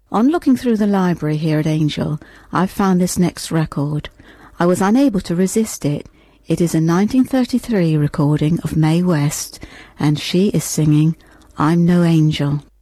On looking through the library here at Angel, I've found this next record. I was unable to resist it. It is a 1933 recording of Mae West, and she is singing I'm No Angel.